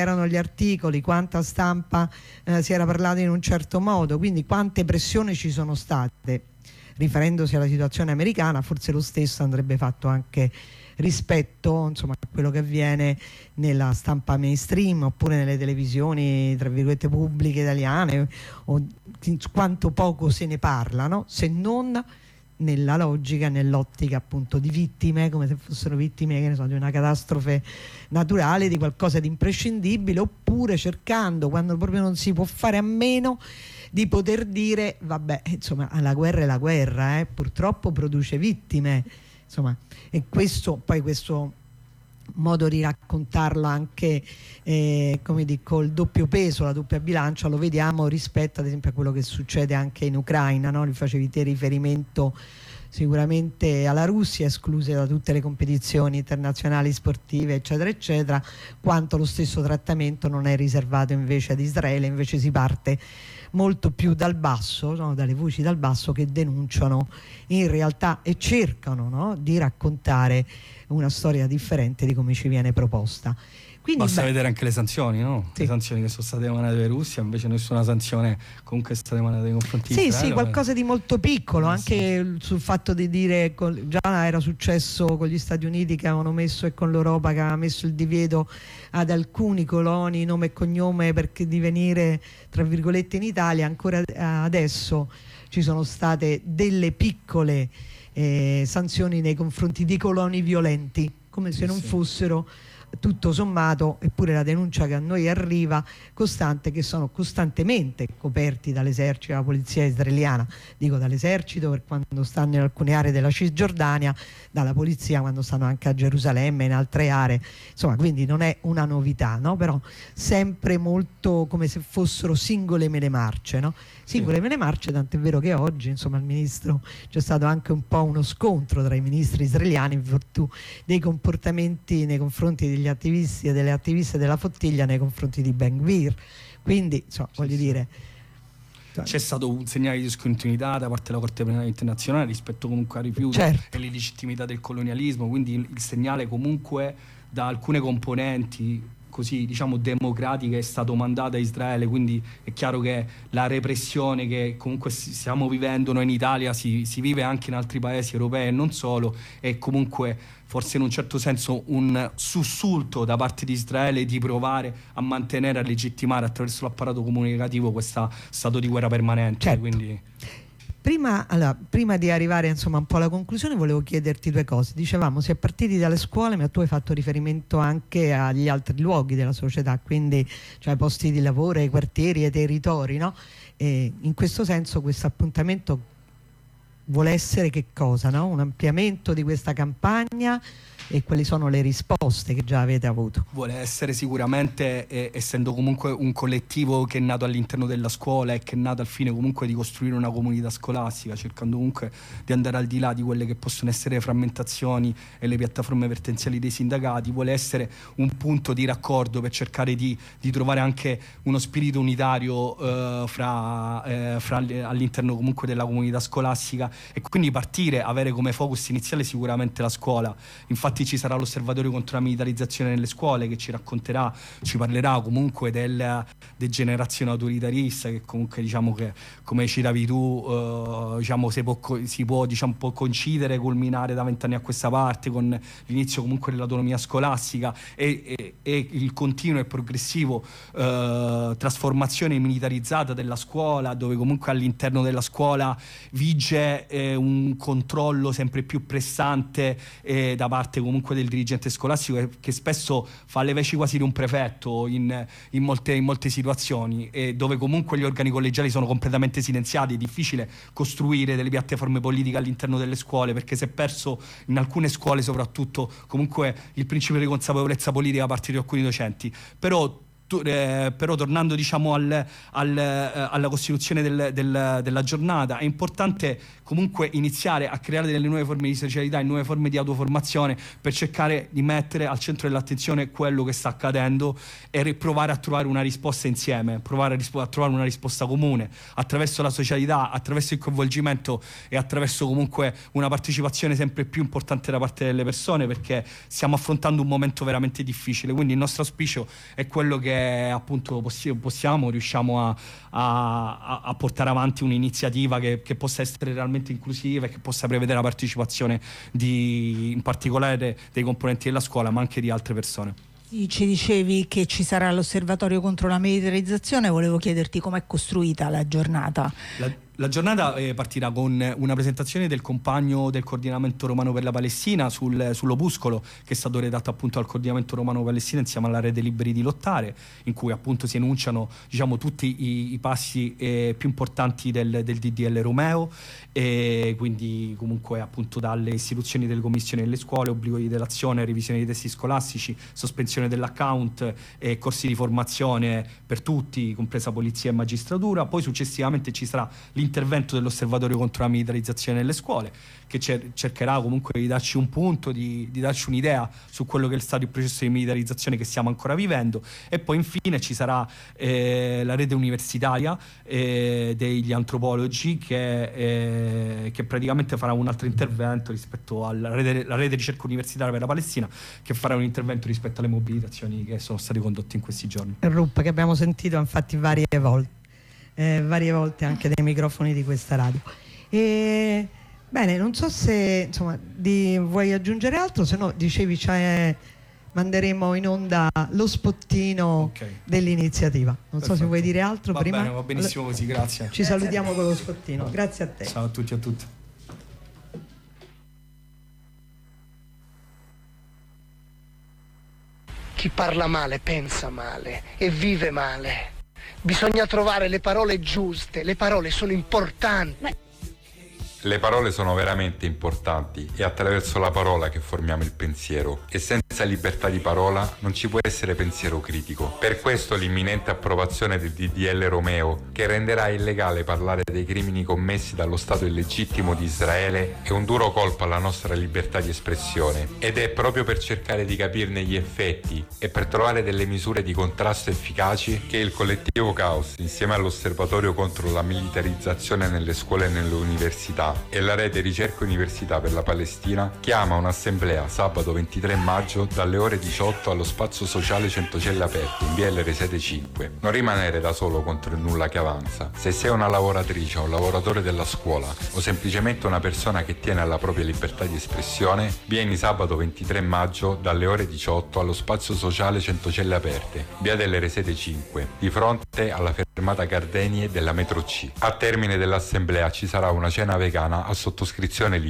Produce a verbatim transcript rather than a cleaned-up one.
erano gli articoli, quanta stampa eh, si era parlato in un certo modo, quindi quante pressioni ci sono state. Riferendosi alla situazione americana, forse lo stesso andrebbe fatto anche rispetto, insomma, a quello che avviene nella stampa mainstream oppure nelle televisioni tra virgolette pubbliche italiane, o quanto poco se ne parla, no? Se non nella logica, nell'ottica appunto di vittime, come se fossero vittime, che ne so, di una catastrofe naturale, di qualcosa di imprescindibile, oppure cercando, quando proprio non si può fare a meno, di poter dire vabbè, insomma, la guerra è la guerra, eh, purtroppo produce vittime, insomma, e questo poi questo modo di raccontarlo anche eh, come dico, il doppio peso, la doppia bilancia, lo vediamo rispetto ad esempio a quello che succede anche in Ucraina, no? Li facevi te riferimento sicuramente alla Russia, escluse da tutte le competizioni internazionali sportive eccetera eccetera, quanto lo stesso trattamento non è riservato invece ad Israele, invece si parte molto più dal basso, no? Dalle voci dal basso che denunciano in realtà e cercano, no? Di raccontare una storia differente di come ci viene proposta. Quindi, basta beh, vedere anche le sanzioni, no? Sì. Le sanzioni che sono state emanate per Russia, invece nessuna sanzione comunque è stata emanata nei confronti sì, di Israele. Sì, qualcosa di molto piccolo, anche sì. Sul fatto di dire, già era successo con gli Stati Uniti che avevano messo e con l'Europa che aveva messo il divieto ad alcuni coloni, nome e cognome, perché di venire tra virgolette in Italia. Ancora adesso ci sono state delle piccole eh, sanzioni nei confronti di coloni violenti, come se non sì. fossero tutto sommato, eppure la denuncia che a noi arriva costante, che sono costantemente coperti dall'esercito, dalla polizia israeliana, dico dall'esercito per quando stanno in alcune aree della Cisgiordania, dalla polizia quando stanno anche a Gerusalemme e in altre aree, insomma, quindi non è una novità, no? Però sempre molto come se fossero singole mele marce, no? Singole sì. mele marce, tant'è vero che oggi, insomma, il ministro, c'è stato anche un po' uno scontro tra i ministri israeliani in virtù dei comportamenti nei confronti degli attivisti e delle attiviste della Fottiglia nei confronti di Ben Gvir, quindi insomma, sì, voglio sì. dire, c'è stato un segnale di discontinuità da parte della Corte Penale Internazionale rispetto comunque al rifiuto certo. e l'illegittimità del colonialismo, quindi il segnale comunque da alcune componenti così diciamo democratiche è stato mandato a Israele, quindi è chiaro che la repressione che comunque stiamo vivendo noi in Italia si, si vive anche in altri paesi europei e non solo, e comunque forse in un certo senso un sussulto da parte di Israele di provare a mantenere, a legittimare attraverso l'apparato comunicativo questo stato di guerra permanente. Certo. Quindi Prima, allora, prima di arrivare insomma un po' alla conclusione, volevo chiederti due cose. Dicevamo, si è partiti dalle scuole, ma tu hai fatto riferimento anche agli altri luoghi della società, quindi cioè ai posti di lavoro, ai quartieri, ai territori, no? E in questo senso questo appuntamento vuole essere che cosa, no? Un ampliamento di questa campagna, e quali sono le risposte che già avete avuto? Vuole essere sicuramente, eh, essendo comunque un collettivo che è nato all'interno della scuola e che è nato al fine comunque di costruire una comunità scolastica, cercando comunque di andare al di là di quelle che possono essere le frammentazioni e le piattaforme vertenziali dei sindacati, vuole essere un punto di raccordo per cercare di, di trovare anche uno spirito unitario eh, fra, eh, fra all'interno comunque della comunità scolastica, e quindi partire, avere come focus iniziale sicuramente la scuola. Infatti ci sarà l'osservatorio contro la militarizzazione nelle scuole che ci racconterà, ci parlerà comunque del degenerazione autoritarista, che comunque diciamo che, come citavi tu, eh, diciamo si può, si può diciamo può coincidere, culminare da vent'anni a questa parte con l'inizio comunque dell'autonomia scolastica e, e, e il continuo e progressivo eh, trasformazione militarizzata della scuola, dove comunque all'interno della scuola vige eh, un controllo sempre più pressante eh, da parte comunque del dirigente scolastico, che spesso fa le veci quasi di un prefetto in, in, molte, in molte situazioni, e dove comunque gli organi collegiali sono completamente silenziati. È difficile costruire delle piattaforme politiche all'interno delle scuole, perché si è perso in alcune scuole soprattutto comunque il principio di consapevolezza politica da parte di alcuni docenti. Però tu, eh, però tornando diciamo al, al, eh, alla costituzione del, del, della giornata, è importante comunque iniziare a creare delle nuove forme di socialità e nuove forme di autoformazione per cercare di mettere al centro dell'attenzione quello che sta accadendo e provare a trovare una risposta insieme, provare a, rispo- a trovare una risposta comune attraverso la socialità, attraverso il coinvolgimento e attraverso comunque una partecipazione sempre più importante da parte delle persone, perché stiamo affrontando un momento veramente difficile. Quindi il nostro auspicio è quello che appunto possi- possiamo riusciamo a, a, a portare avanti un'iniziativa che, che possa essere realmente inclusiva e che possa prevedere la partecipazione di, in particolare dei componenti della scuola, ma anche di altre persone. Ci dicevi che ci sarà l'osservatorio contro la militarizzazione, volevo chiederti com'è costruita la giornata. La... La giornata eh, partirà con una presentazione del compagno del coordinamento romano per la Palestina sul, sull'opuscolo che è stato redatto appunto al coordinamento romano Palestina insieme alla Rete Liberi di Lottare, in cui appunto si enunciano diciamo tutti i, i passi eh, più importanti del, del D D L Romeo, e quindi comunque appunto dalle istituzioni delle commissioni delle scuole, obbligo di delazione, revisione dei testi scolastici, sospensione dell'account e corsi di formazione per tutti, compresa polizia e magistratura. Poi successivamente ci sarà l'intervento dell'osservatorio contro la militarizzazione nelle scuole, che cer- cercherà comunque di darci un punto, di, di darci un'idea su quello che è stato il processo di militarizzazione che stiamo ancora vivendo. E poi infine ci sarà eh, la rete universitaria eh, degli antropologi che, eh, che praticamente farà un altro intervento rispetto alla rete, la rete ricerca universitaria per la Palestina, che farà un intervento rispetto alle mobilitazioni che sono state condotte in questi giorni. Il R U P che abbiamo sentito infatti varie volte. Eh, varie volte anche dai microfoni di questa radio. E, bene, non so se insomma di, vuoi aggiungere altro, se no dicevi cioè, manderemo in onda lo spottino okay. dell'iniziativa. Non Perfetto. So se vuoi dire altro va prima. Bene, va benissimo così, grazie. Ci salutiamo con lo spottino. Grazie a te. Ciao a tutti e a tutte. Chi parla male pensa male e vive male. Bisogna trovare le parole giuste, le parole sono importanti. Le parole sono veramente importanti, è attraverso la parola che formiamo il pensiero e senza libertà di parola non ci può essere pensiero critico. Per questo l'imminente approvazione del D D L Romeo, che renderà illegale parlare dei crimini commessi dallo Stato illegittimo di Israele, è un duro colpo alla nostra libertà di espressione, ed è proprio per cercare di capirne gli effetti e per trovare delle misure di contrasto efficaci che il collettivo Caos, insieme all'osservatorio contro la militarizzazione nelle scuole e nelle università e la rete Ricerca Università per la Palestina, chiama un'assemblea sabato ventitré maggio dalle ore diciotto allo spazio sociale Centocelle Aperte in via L R sette cinque. Non rimanere da solo contro il nulla che avanza. Se sei una lavoratrice o un lavoratore della scuola o semplicemente una persona che tiene alla propria libertà di espressione, vieni sabato ventitré maggio dalle ore diciotto allo spazio sociale Centocelle Aperte, via delle R sette cinque, di fronte alla fermata Gardenie della metro C. A termine dell'assemblea ci sarà una cena vegana a sottoscrizione libera.